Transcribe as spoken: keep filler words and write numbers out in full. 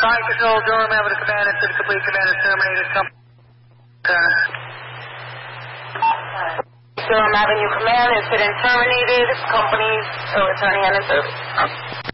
Flight Control, Durham Avenue Command, incident complete, command is terminated. Come. Turn. Durham Avenue Command, incident terminated. Companies are returning on in service.